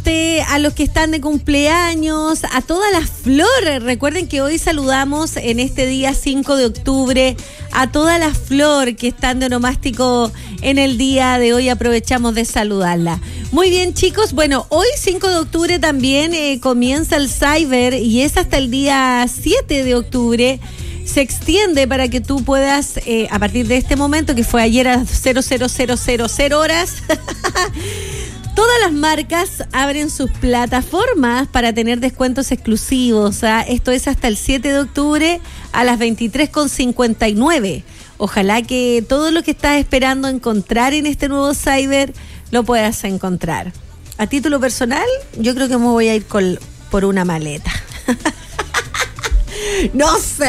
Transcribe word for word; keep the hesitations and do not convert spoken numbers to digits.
A los que están de cumpleaños, a todas las flores. Recuerden que hoy saludamos en este día cinco de octubre a todas las flores que están de onomástico en el día de hoy. Aprovechamos de saludarla. Muy bien, chicos. Bueno, hoy cinco de octubre también eh, comienza el Cyber y es hasta el día siete de octubre. Se extiende para que tú puedas, eh, a partir de este momento, que fue ayer a cero cero cero cero cero horas, todas las marcas abren sus plataformas para tener descuentos exclusivos. ¿Ah? Esto es hasta el siete de octubre a las veintitrés con cincuenta y nueve. Ojalá que todo lo que estás esperando encontrar en este nuevo Cyber lo puedas encontrar. A título personal, yo creo que me voy a ir con, por una maleta. No sé,